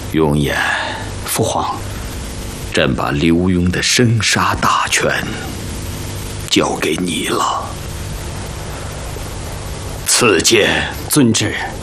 永琰， 父皇， 朕把刘墉的生杀大权交给你了。赐剑。 遵旨。